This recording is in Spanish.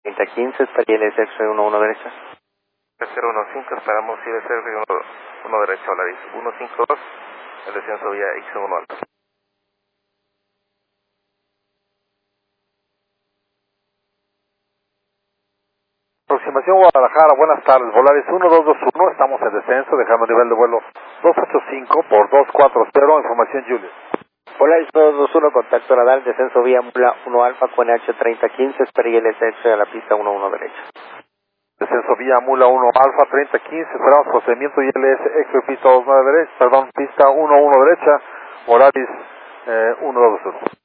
3015, estaría el SX 11 derecha. 015, esperamos ir SX 1 derecha, Volaris 152, el descenso vía X1 alfa. Aproximación Guadalajara, buenas tardes, Volaris 1221, estamos en descenso, dejando nivel de vuelo 285 por 240, información Julius. Volaris 221, contacto radar, descenso vía Mula 1 alfa con H3015, estaría el SX a la pista 11 derecha. Descenso vía Mula 1 alfa 3015, esperamos procedimiento ILS X pista 29 derecha, pista 11 derecha, Volaris 1221.